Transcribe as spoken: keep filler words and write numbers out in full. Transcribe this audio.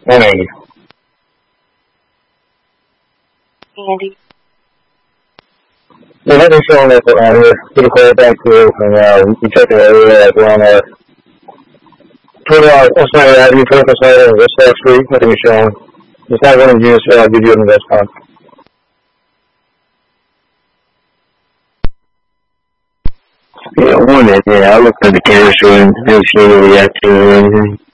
one eighty. Andy. Yeah, that is showing up around here. Get a call back to and uh, we check the area like around uh, twenty hours, Osmanner Avenue, twenty-first Avenue, and West South Street. Nothing is showing. It's not one of the units, so I'll give you an invest time. Yeah, one that, yeah, I looked at the camera, so I didn't see any reaction or anything.